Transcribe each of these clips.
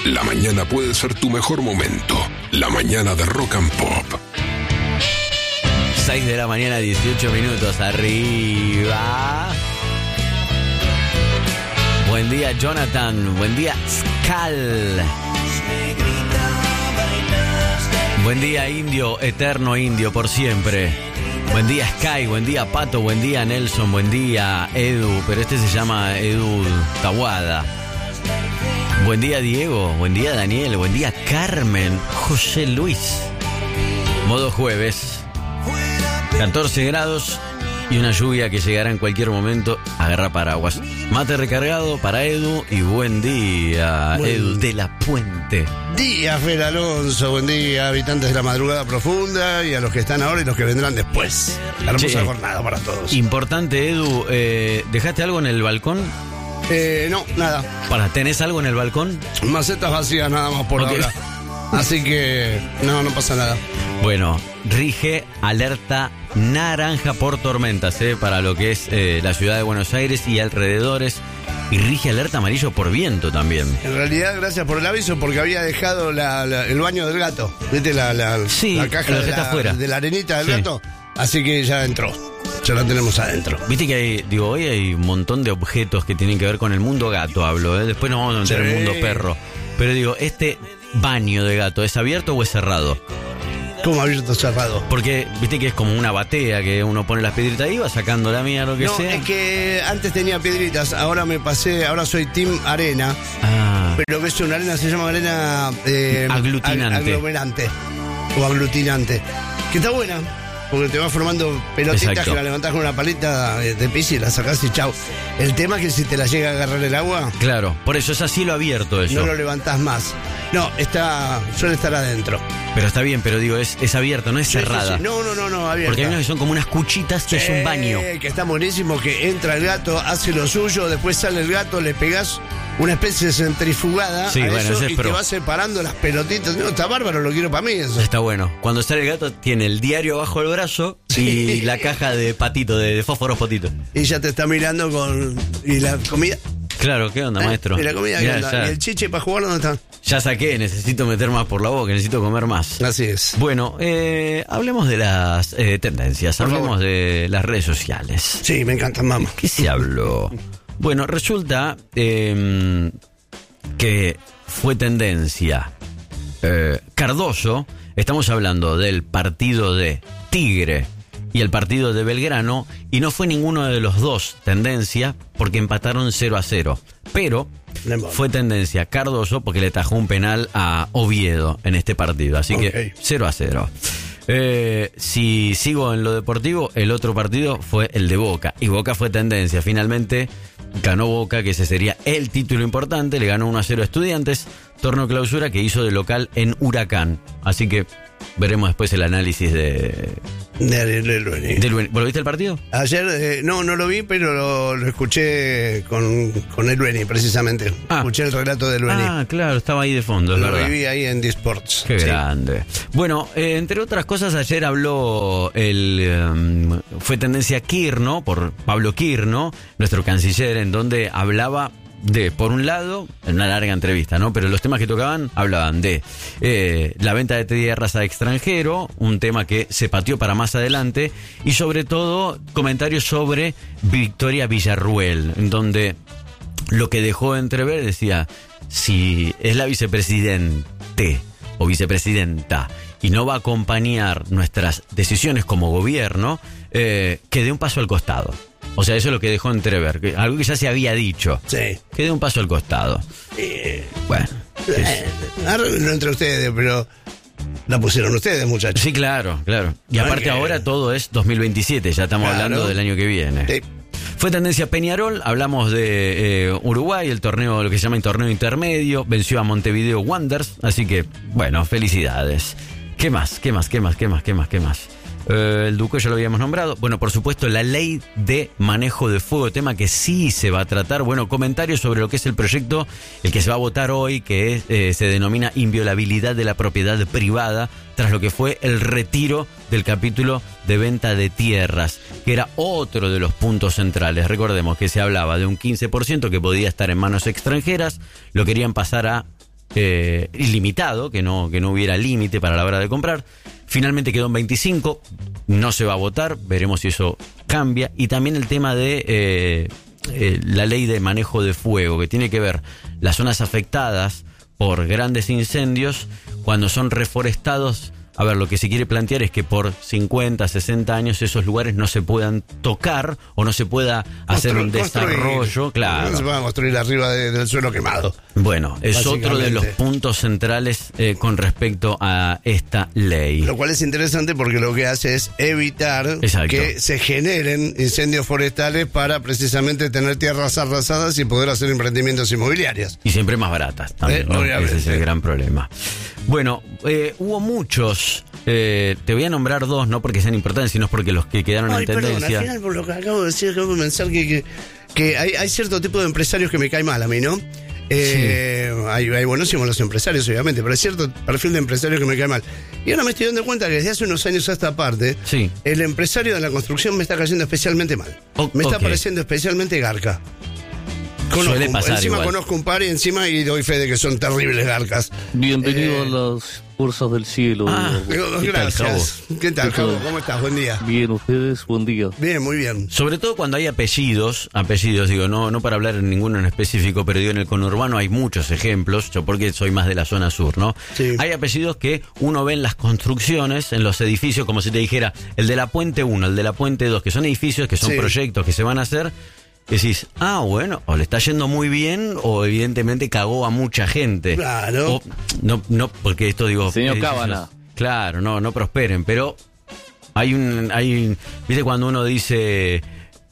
La mañana puede ser tu mejor momento. La mañana de Rock and Pop. 6 de la mañana, 18 minutos. Arriba. Buen día, Jonathan. Buen día, Skal. Buen día, Indio. Eterno Indio, por siempre. Buen día, Sky. Buen día, Pato. Buen día, Nelson. Buen día, Edu. Pero este se llama Edu Tawada. Buen día, Diego. Buen día, Daniel. Buen día, Carmen. José Luis. Modo jueves. 14 grados y una lluvia que llegará en cualquier momento. Agarra paraguas. Mate recargado para Edu y buen día, Edu de la Puente. Día, Fer Alonso. Buen día, habitantes de la madrugada profunda y a los que están ahora y los que vendrán después. Hermosa jornada para todos. Importante, Edu. ¿Dejaste algo en el balcón? No, nada. ¿Tenés algo en el balcón? Macetas vacías nada más por ahora. Así que no pasa nada. Bueno, rige alerta naranja por tormentas, para lo que es la ciudad de Buenos Aires y alrededores. Y rige alerta amarillo por viento también. En realidad, gracias por el aviso, porque había dejado el baño del gato. ¿Viste la caja de la arenita del gato? Así que ya entró. Ya la tenemos adentro. Viste que hoy hay un montón de objetos que tienen que ver con el mundo gato, hablo, Después nos vamos a meter en el mundo perro. Pero ¿este baño de gato es abierto o es cerrado? ¿Cómo abierto o cerrado? Porque viste que es como una batea que uno pone las piedritas ahí, va sacando la mierda o lo que sea. No, es que antes tenía piedritas, ahora ahora soy team arena. Pero que es una arena, se llama arena aglutinante. Aglomerante o aglutinante. Que está buena. Porque te vas formando pelotitas. Exacto. Que la levantás con una paleta de pis y la sacás y chau. El tema es que si te la llega a agarrar el agua... Claro, por eso es a cielo abierto eso. No lo levantás más. No, suele estar adentro. Pero está bien, pero es abierto, no es cerrada. Sí. No, abierta. Porque hay unos que son como unas cuchitas que es un baño. Que está buenísimo, que entra el gato, hace lo suyo, después sale el gato, le pegás una especie de centrifugada y te vas separando las pelotitas. No, está bárbaro, lo quiero para mí eso. Está bueno. Cuando sale el gato tiene el diario bajo el brazo y la caja de patito, de fósforos potito. Y ya te está mirando ¿y la comida? Claro, ¿qué onda, maestro? ¿Y la comida qué onda? ¿Y el chiche para jugar dónde está? Ya saqué, necesito meter más por la boca, necesito comer más. Así es. Bueno, hablemos de las tendencias, hablemos de las redes sociales. Sí, me encantan, mamá. ¿Qué se habló? Bueno, resulta que fue tendencia Cardoso. Estamos hablando del partido de Tigre y el partido de Belgrano, y no fue ninguno de los dos tendencia porque empataron 0-0. Pero fue tendencia Cardoso porque le tajó un penal a Oviedo en este partido. Así que 0-0. Si sigo en lo deportivo, el otro partido fue el de Boca. Y Boca fue tendencia. Finalmente ganó Boca, que ese sería el título importante. Le ganó 1-0 a Estudiantes. Torneo clausura que hizo de local en Huracán. Así que veremos después el análisis de Lueni. ¿Vos lo viste el partido? Ayer, no lo vi, pero lo escuché con el Lueni, precisamente. Escuché el relato de Lueni. Claro, estaba ahí de fondo, es verdad. Lo viví ahí en D-Sports. Qué grande. Bueno, entre otras cosas, ayer habló fue tendencia Quirno, por Pablo Quirno, nuestro canciller, en donde hablaba por un lado, en una larga entrevista, ¿no? Pero los temas que tocaban hablaban de la venta de tierras a extranjero, un tema que se pateó para más adelante, y sobre todo comentarios sobre Victoria Villarruel, en donde lo que dejó entrever decía, si es la vicepresidente o vicepresidenta y no va a acompañar nuestras decisiones como gobierno, que dé un paso al costado. O sea, eso es lo que dejó entrever, algo que ya se había dicho. Sí. Que dé un paso al costado. Bueno. No entre ustedes, pero la pusieron ustedes, muchachos. Sí, claro. Y aparte ahora todo es 2027, ya estamos hablando del año que viene. Sí. Fue tendencia Peñarol, hablamos de Uruguay, el torneo, lo que se llama el torneo intermedio, venció a Montevideo Wanderers, así que, bueno, felicidades. ¿Qué más? El Duque ya lo habíamos nombrado. Bueno, por supuesto, la ley de manejo de fuego, tema que sí se va a tratar. Bueno, comentarios sobre lo que es el proyecto, el que se va a votar hoy, que se denomina inviolabilidad de la propiedad privada, tras lo que fue el retiro del capítulo de venta de tierras, que era otro de los puntos centrales. Recordemos que se hablaba de un 15% que podía estar en manos extranjeras, lo querían pasar a ilimitado, que no hubiera límite para la hora de comprar. Finalmente quedó en 25, no se va a votar, veremos si eso cambia. Y también el tema de la ley de manejo de fuego, que tiene que ver las zonas afectadas por grandes incendios, cuando son reforestados. A ver, lo que se quiere plantear es que por 50, 60 años esos lugares no se puedan tocar o no se pueda hacer un desarrollo. Claro. No se pueda construir arriba del suelo quemado. Bueno, es otro de los puntos centrales con respecto a esta ley. Lo cual es interesante porque lo que hace es evitar que se generen incendios forestales para precisamente tener tierras arrasadas y poder hacer emprendimientos inmobiliarios. Y siempre más baratas también, ¿no? Ese es el gran problema. Bueno, hubo muchos. Te voy a nombrar dos, no porque sean importantes, sino porque los que quedaron en tendencia. Perdón, al final, por lo que acabo de decir, acabo de pensar que hay cierto tipo de empresarios que me cae mal a mí, ¿no? Hay buenísimos los empresarios, obviamente, pero hay cierto perfil de empresarios que me cae mal. Y ahora me estoy dando cuenta que desde hace unos años a esta parte, el empresario de la construcción me está cayendo especialmente mal. Me está pareciendo especialmente garca. Suele pasar encima igual. Conozco un par y encima y doy fe de que son terribles garcas. Bienvenido a las fuerzas del cielo. Gracias. ¿Qué tal, Javo? ¿Cómo estás? Buen día. Bien, ustedes, buen día. Bien, muy bien. Sobre todo cuando hay apellidos, digo, no para hablar en ninguno en específico, pero digo, en el conurbano hay muchos ejemplos, yo porque soy más de la zona sur, ¿no? Sí. Hay apellidos que uno ve en las construcciones, en los edificios, como si te dijera, el de la Puente 1, el de la Puente 2, que son edificios, que son proyectos que se van a hacer. Decís, bueno, o le está yendo muy bien o evidentemente cagó a mucha gente. Claro. O, no, porque esto digo... Señor Cábala. Claro, no prosperen, pero hay un ¿viste cuando uno dice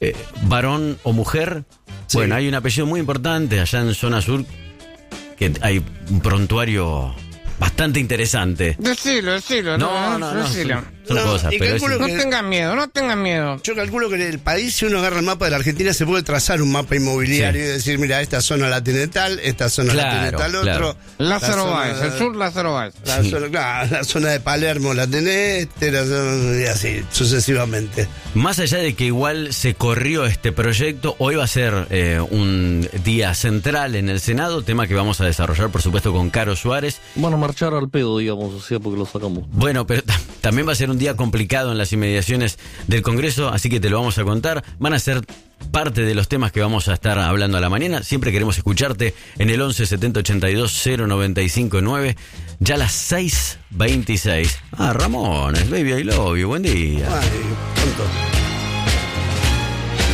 varón o mujer? Sí. Bueno, hay un apellido muy importante allá en zona sur que hay un prontuario bastante interesante. Decilo. No, Decilo. son cosas, pero No tengan miedo. Yo calculo que en el país, si uno agarra el mapa de la Argentina, se puede trazar un mapa inmobiliario y decir, mira, esta zona la tiene tal, esta zona la tiene tal otro. Lázaro Báez, el sur Lázaro Báez. La zona de Palermo la tenés, y así, sucesivamente. Más allá de que igual se corrió este proyecto, hoy va a ser un día central en el Senado, tema que vamos a desarrollar, por supuesto, con Caro Suárez. Van a marchar al pedo, digamos, o sea, porque lo sacamos. Bueno, pero también va a ser un día complicado en las inmediaciones del Congreso, así que te lo vamos a contar. Van a ser parte de los temas que vamos a estar hablando a la mañana. Siempre queremos escucharte en el 11 70 82 095 9. Ya a las 6:26. Ramones, baby, I love you. Buen día. Ay, pronto.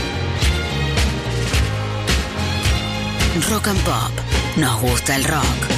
Rock and Pop. Nos gusta el rock.